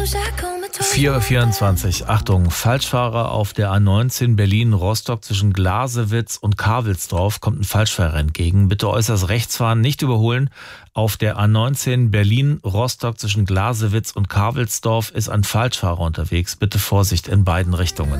4:24 Uhr. Achtung, Falschfahrer auf der A19 Berlin-Rostock zwischen Glasewitz und Karwelsdorf kommt ein Falschfahrer entgegen. Bitte äußerst rechts fahren, nicht überholen. Auf der A19 Berlin-Rostock zwischen Glasewitz und Karwelsdorf ist ein Falschfahrer unterwegs. Bitte Vorsicht in beiden Richtungen.